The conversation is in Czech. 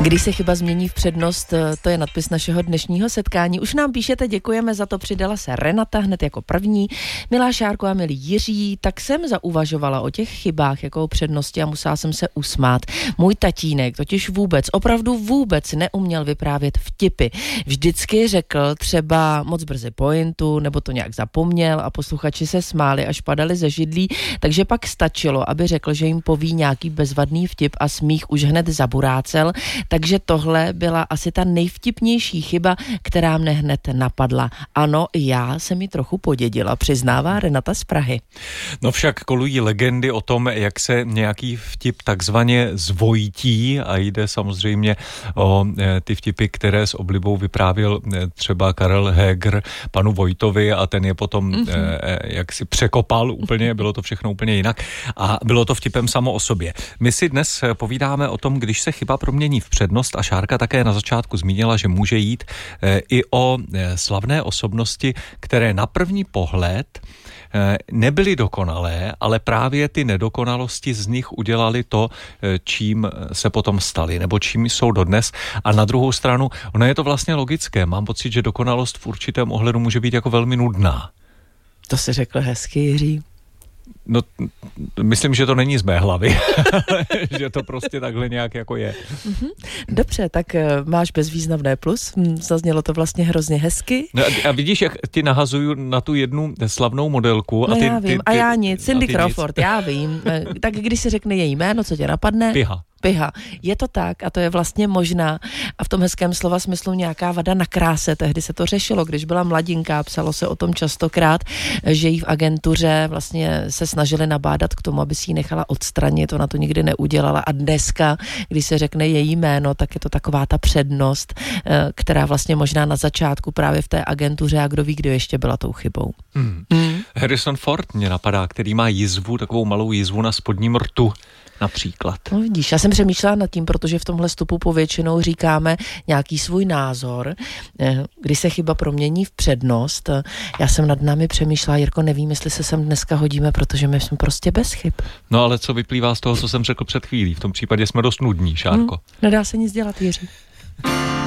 Když se chyba změní v přednost, to je nadpis našeho dnešního setkání. Už nám píšete, děkujeme za to, přidala se Renata hned jako první. Milá Šárko a milý Jiří, tak jsem zauvažovala o těch chybách jako o přednosti a musela jsem se usmát. Můj tatínek totiž opravdu vůbec neuměl vyprávět vtipy. Vždycky řekl třeba moc brzy pointu, nebo to nějak zapomněl a posluchači se smáli, až padali ze židlí, takže pak stačilo, aby řekl, že jim poví nějaký bezvadný vtip a smích už hned zaburácel. Takže tohle byla asi ta nejvtipnější chyba, která mne hned napadla. Ano, já jsem ji trochu podědila, přiznává Renata z Prahy. No však kolují legendy o tom, jak se nějaký vtip takzvaně zvojití a jde samozřejmě o ty vtipy, které s oblibou vyprávěl třeba Karel Heger panu Vojtovi a ten je potom jak si překopal úplně, bylo to všechno úplně jinak a bylo to vtipem samo o sobě. My si dnes povídáme o tom, když se chyba promění v přednost a Šárka také na začátku zmínila, že může jít i o slavné osobnosti, které na první pohled nebyly dokonalé, ale právě ty nedokonalosti z nich udělali to, čím se potom stali, nebo čím jsou dodnes. A na druhou stranu, ono je to vlastně logické. Mám pocit, že dokonalost v určitém ohledu může být jako velmi nudná. To si řekl hezky, Jiří. No, myslím, že to není z mé hlavy, že to prostě takhle nějak jako je. Dobře, tak máš bezvýznamné plus, zaznělo to vlastně hrozně hezky. No a vidíš, jak ti nahazuju na tu jednu slavnou modelku. No já vím, a já nic, Cindy Crawford, já vím. Tak když si řekne její jméno, co tě napadne? Piha. Je to tak a to je vlastně možná a v tom hezkém slova smyslu nějaká vada na kráse. Tehdy se to řešilo, když byla mladinka, psalo se o tom častokrát, že jí v agentuře vlastně se snažili nabádat k tomu, aby si ji nechala odstranit, ona to nikdy neudělala a dneska, když se řekne její jméno, tak je to taková ta přednost, která vlastně možná na začátku právě v té agentuře a kdo ví, kdo ještě byla tou chybou. Harrison Ford mě napadá, který má jizvu, takovou malou jizvu na spodním rtu. Například. No vidíš, já jsem přemýšlela nad tím, protože v tomhle vstupu povětšinou říkáme nějaký svůj názor, kdy se chyba promění v přednost. Já jsem nad námi přemýšlela, Jirko, nevím, jestli se sem dneska hodíme, protože my jsme prostě bez chyb. No ale co vyplývá z toho, co jsem řekl před chvílí? V tom případě jsme dost nudní, Šárko. Nedá se nic dělat, Jiří.